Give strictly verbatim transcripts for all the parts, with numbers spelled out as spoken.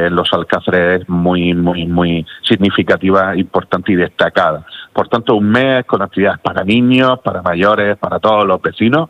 eh, los Alcázares es muy, muy, muy significativa, importante y destacada. Por tanto, un mes con actividades para niños, para mayores, para todos los vecinos,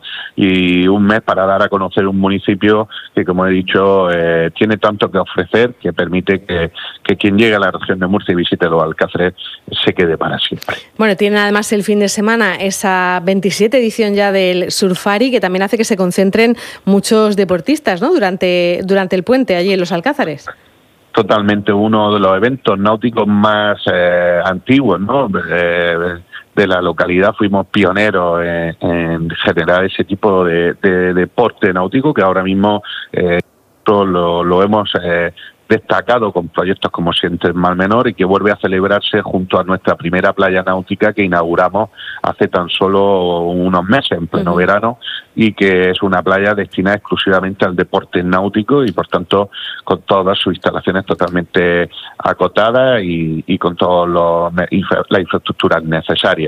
y un mes para dar a conocer un municipio que, como he dicho, eh, tiene tanto que ofrecer, que permite que, que quien llegue a la región de Murcia y visite los Alcázares se quede para siempre. Bueno, tiene además el fin de semana esa veintisiete edición ya del Surfari, que también hace que se concentren muchos deportistas, ¿no?, durante, durante el puente allí en los Alcázares. Totalmente, uno de los eventos náuticos más eh, antiguos, ¿no?, eh, de la localidad. Fuimos pioneros en, en generar ese tipo de, de deporte náutico que ahora mismo eh, lo, lo hemos eh, destacado con proyectos como Sientes Mar Menor, y que vuelve a celebrarse junto a nuestra primera playa náutica que inauguramos hace tan solo unos meses, en pleno uh-huh. verano, y que es una playa destinada exclusivamente al deporte náutico y, por tanto, con todas sus instalaciones totalmente acotadas y, y con todas las infraestructuras necesarias.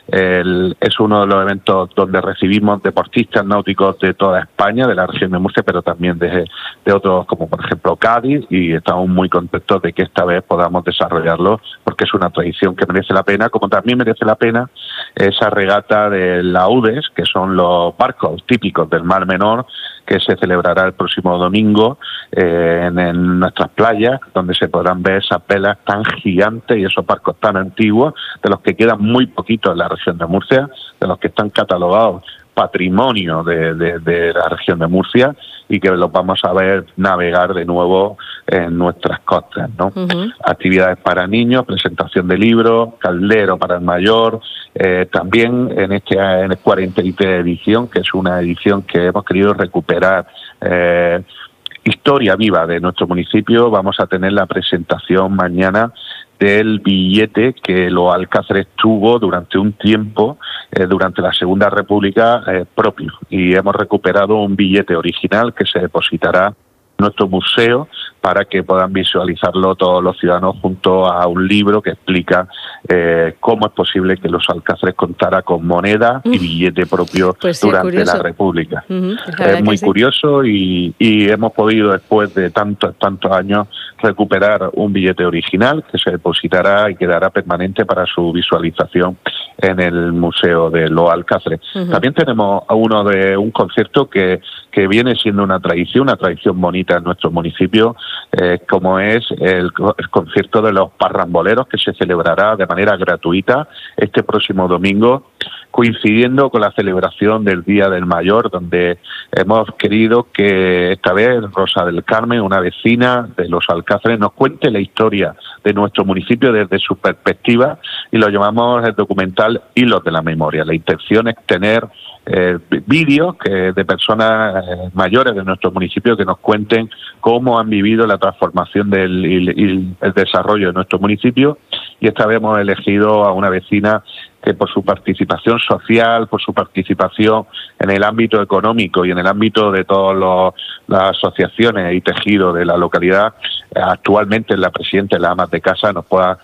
El, es uno de los eventos donde recibimos deportistas náuticos de toda España, de la región de Murcia, pero también de, de otros, como por ejemplo Cádiz, y estamos muy contentos de que esta vez podamos desarrollarlo, porque es una tradición que merece la pena, como también merece la pena esa regata de laudes, que son los barcos típicos del Mar Menor, que se celebrará el próximo domingo eh, en, en nuestras playas, donde se podrán ver esas velas tan gigantes y esos barcos tan antiguos, de los que quedan muy poquitos en la región de Murcia, de los que están catalogados patrimonio de, de, de la región de Murcia, y que los vamos a ver navegar de nuevo en nuestras costas, ¿no? Uh-huh. Actividades para niños, presentación de libros, caldero para el mayor, eh, también en este en el cuarenta y tres edición, que es una edición que hemos querido recuperar, eh, historia viva de nuestro municipio. Vamos a tener la presentación mañana del billete que los Alcázares tuvo durante un tiempo, eh, durante la Segunda República, eh, propio. Y hemos recuperado un billete original que se depositará en nuestro museo para que puedan visualizarlo todos los ciudadanos, junto a un libro que explica eh, cómo es posible que los Alcázares contara con moneda y billete propio pues sí, durante curioso. la República. Uh-huh. Es muy sí. curioso y, y hemos podido, después de tantos, tantos años, recuperar un billete original que se depositará y quedará permanente para su visualización en el Museo de los Alcázares. Uh-huh. También tenemos a uno de un concierto que, que viene siendo una tradición, una tradición bonita en nuestro municipio, eh, como es el, el concierto de los parramboleros, que se celebrará de manera gratuita este próximo domingo, coincidiendo con la celebración del Día del Mayor, donde hemos querido que esta vez Rosa del Carmen, una vecina de los Alcázares, nos cuente la historia de nuestro municipio desde su perspectiva, y lo llamamos el documental Hilos de la Memoria. La intención es tener eh, vídeos que, de personas eh, mayores de nuestro municipio, que nos cuenten cómo han vivido la transformación del y, y el desarrollo de nuestro municipio. Y esta vez hemos elegido a una vecina que, por su participación social, por su participación en el ámbito económico y en el ámbito de todas las asociaciones y tejidos de la localidad, actualmente es la presidenta de las amas de casa, nos pueda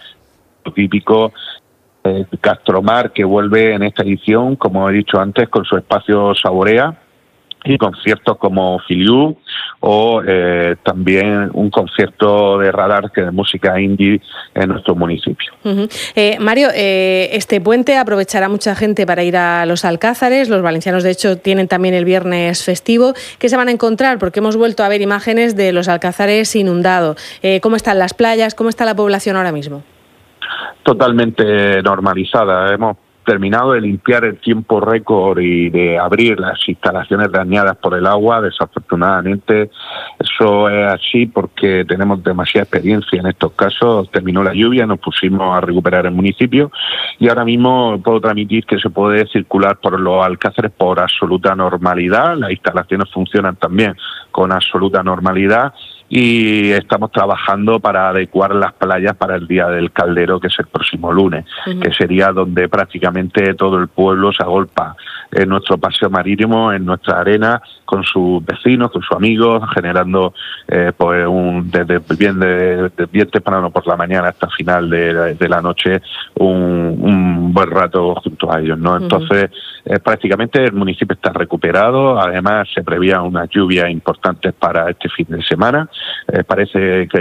típico eh, Castromar, que vuelve en esta edición, como he dicho antes, con su espacio Saborea, y conciertos como Filiu, o eh, también un concierto de radar, que de música indie en nuestro municipio. Uh-huh. eh, Mario, eh, este puente aprovechará mucha gente para ir a los Alcázares. Los valencianos, de hecho, tienen también el viernes festivo. ¿Qué se van a encontrar? Porque hemos vuelto a ver imágenes de los Alcázares inundados. Eh, ¿Cómo están las playas? ¿Cómo está la población ahora mismo? Totalmente normalizada. Hemos terminado de limpiar el tiempo récord y de abrir las instalaciones dañadas por el agua. Desafortunadamente eso es así porque tenemos demasiada experiencia en estos casos. Terminó la lluvia, nos pusimos a recuperar el municipio, y ahora mismo puedo transmitir que se puede circular por los Alcázares por absoluta normalidad. Las instalaciones funcionan también con absoluta normalidad, y estamos trabajando para adecuar las playas para el Día del Caldero, que es el próximo lunes, uh-huh. que sería donde prácticamente todo el pueblo se agolpa en nuestro paseo marítimo, en nuestra arena, con sus vecinos, con sus amigos, generando eh, pues un desde bien, de, de bien temprano por la mañana hasta final de, de la noche un, un buen rato junto a ellos, ¿no? Entonces, uh-huh. eh, prácticamente el municipio está recuperado. Además, se prevían unas lluvias importantes para este fin de semana. Eh, parece que